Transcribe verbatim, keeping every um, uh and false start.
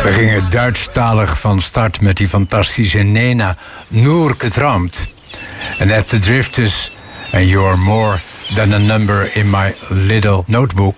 We gingen Duitsstalig van start met die fantastische Nena, Nur getramd. En At the Drifters en You're More Than a Number in My Little Notebook.